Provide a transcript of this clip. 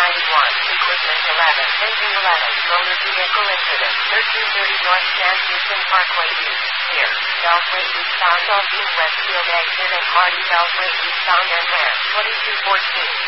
Equipment 11. Engine 11. Motor vehicle incident. 1330 North San Houston Parkway East. Here. Beltway eastbound on Westfield exit and Hardy Beltway eastbound and Ram. 2214.